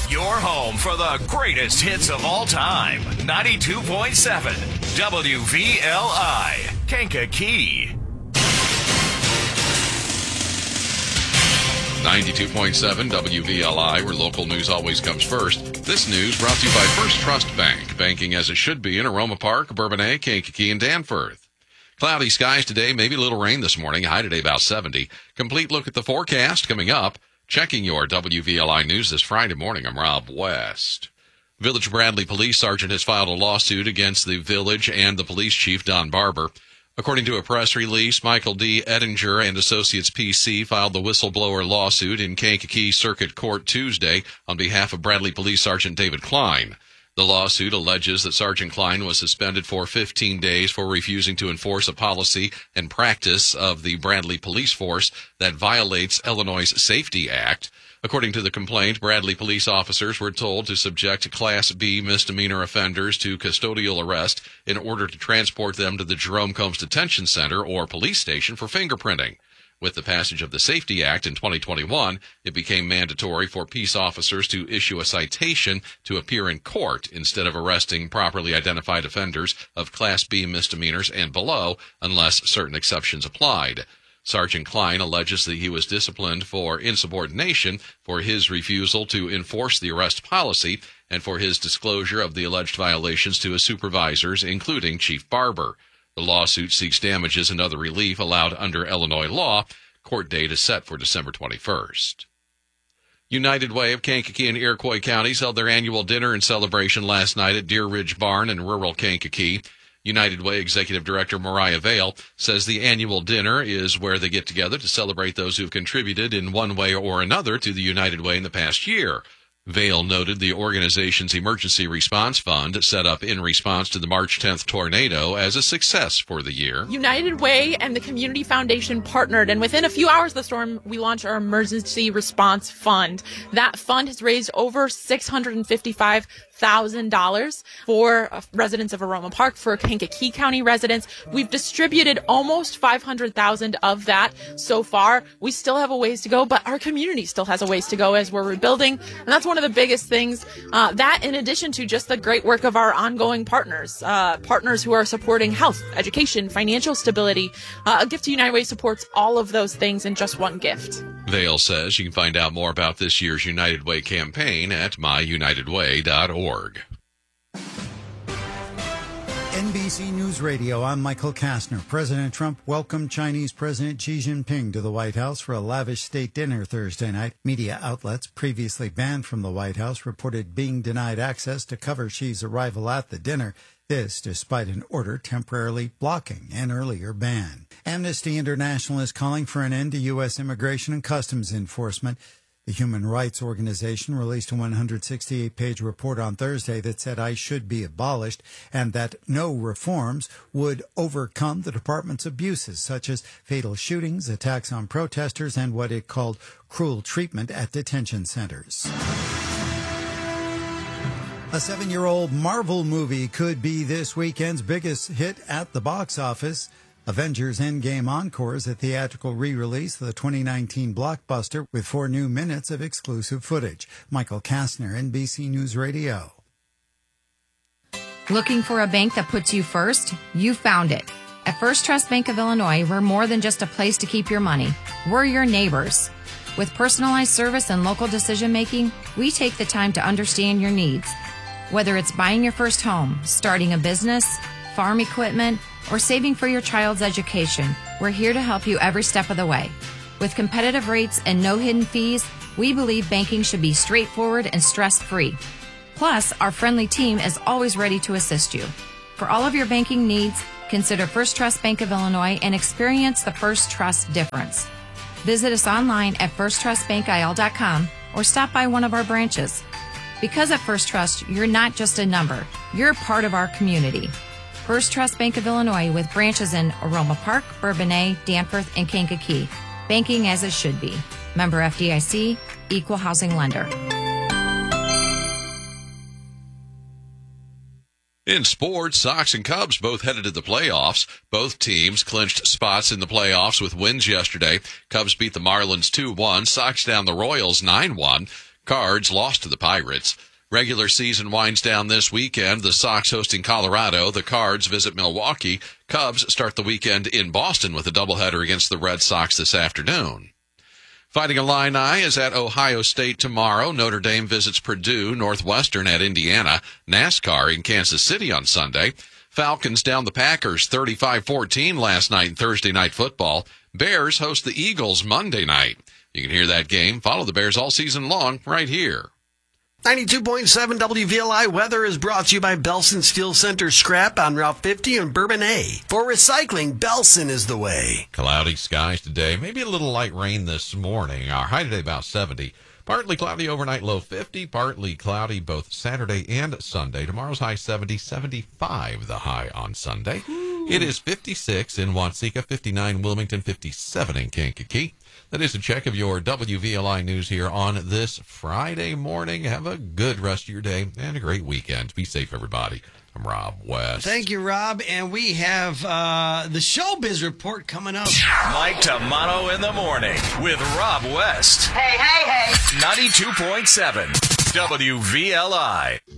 Your home for the greatest hits of all time. 92.7 WVLI, Kankakee. 92.7 WVLI, where local news always comes first. This news brought to you by First Trust Bank. Banking as it should be in Aroma Park, Bourbonnais, Kankakee, and Danforth. Cloudy skies today, maybe a little rain this morning. High today about 70. Complete look at the forecast coming up. Checking your WVLI news this Friday morning, I'm Rob West. Village Bradley Police Sergeant has filed a lawsuit against the village and the police chief, Don Barber. According to a press release, Michael D. Ettinger and Associates PC filed the whistleblower lawsuit in Kankakee Circuit Court Tuesday on behalf of Bradley Police Sergeant David Klein. The lawsuit alleges that Sergeant Klein was suspended for 15 days for refusing to enforce a policy and practice of the Bradley Police Force that violates Illinois' Safety Act. According to the complaint, Bradley police officers were told to subject Class B misdemeanor offenders to custodial arrest in order to transport them to the Jerome Combs Detention Center or police station for fingerprinting. With the passage of the Safety Act in 2021, it became mandatory for peace officers to issue a citation to appear in court instead of arresting properly identified offenders of Class B misdemeanors and below, unless certain exceptions applied. Sergeant Klein alleges that he was disciplined for insubordination for his refusal to enforce the arrest policy and for his disclosure of the alleged violations to his supervisors, including Chief Barber. The lawsuit seeks damages and other relief allowed under Illinois law. Court date is set for December 21st. United Way of Kankakee and Iroquois counties held their annual dinner and celebration last night at Deer Ridge Barn in rural Kankakee. United Way Executive Director Mariah Vale says the annual dinner is where they get together to celebrate those who have contributed in one way or another to the United Way in the past year. Vale noted the organization's emergency response fund, set up in response to the March 10th tornado, as a success for the year. United Way and the Community Foundation partnered, and within a few hours of the storm, we launched our emergency response fund. That fund has raised over $655,000 for residents of Aroma Park, for Kankakee County residents. We've distributed almost $500,000 of that so far. We still have a ways to go, but our community still has a ways to go as we're rebuilding, and that's one of the biggest things. That, in addition to just the great work of our ongoing partners who are supporting health, education, financial stability. A Gift to United Way supports all of those things in just one gift. Vale says you can find out more about this year's United Way campaign at myunitedway.org. NBC News Radio, I'm Michael Kastner. President Trump welcomed Chinese President Xi Jinping to the White House for a lavish state dinner Thursday night. Media outlets previously banned from the White House reported being denied access to cover Xi's arrival at the dinner. This despite an order temporarily blocking an earlier ban. Amnesty International is calling for an end to U.S. immigration and customs enforcement. The human rights organization released a 168-page report on Thursday that said ICE should be abolished and that no reforms would overcome the department's abuses, such as fatal shootings, attacks on protesters, and what it called cruel treatment at detention centers. A 7-year-old Marvel movie could be this weekend's biggest hit at the box office. Avengers Endgame Encore is a theatrical re-release of the 2019 blockbuster with 4 new minutes of exclusive footage. Michael Kastner, NBC News Radio. Looking for a bank that puts you first? You found it. At First Trust Bank of Illinois, we're more than just a place to keep your money. We're your neighbors. With personalized service and local decision-making, we take the time to understand your needs. Whether it's buying your first home, starting a business, farm equipment, or saving for your child's education, we're here to help you every step of the way. With competitive rates and no hidden fees, we believe banking should be straightforward and stress-free. Plus, our friendly team is always ready to assist you. For all of your banking needs, consider First Trust Bank of Illinois and experience the First Trust difference. Visit us online at firsttrustbankil.com or stop by one of our branches. Because at First Trust, you're not just a number, you're part of our community. First Trust Bank of Illinois with branches in Aroma Park, Bourbonnais, Danforth, and Kankakee. Banking as it should be. Member FDIC, Equal Housing Lender. In sports, Sox and Cubs both headed to the playoffs. Both teams clinched spots in the playoffs with wins yesterday. Cubs beat the Marlins 2-1. Sox down the Royals 9-1. Cards lost to the Pirates. Regular season winds down this weekend. The Sox hosting Colorado. The Cards visit Milwaukee. Cubs start the weekend in Boston with a doubleheader against the Red Sox this afternoon. Fighting Illini is at Ohio State tomorrow. Notre Dame visits Purdue. Northwestern at Indiana. NASCAR in Kansas City on Sunday. Falcons down the Packers 35-14 last night in Thursday Night Football. Bears host the Eagles Monday night. You can hear that game. Follow the Bears all season long right here. 92.7 WVLI weather is brought to you by Belson Steel Center Scrap on Route 50 in Bourbonnais. For recycling, Belson is the way. Cloudy skies today. Maybe a little light rain this morning. Our high today about 70. Partly cloudy overnight, low 50. Partly cloudy both Saturday and Sunday. Tomorrow's high 70, 75 the high on Sunday. Ooh. It is 56 in Watseka, 59 Wilmington, 57 in Kankakee. That is a check of your WVLI news here on this Friday morning. Have a good rest of your day and a great weekend. Be safe, everybody. I'm Rob West. Thank you, Rob. And we have the Showbiz Report coming up. Mike Tamano in the morning with Rob West. Hey, hey, hey. 92.7 WVLI.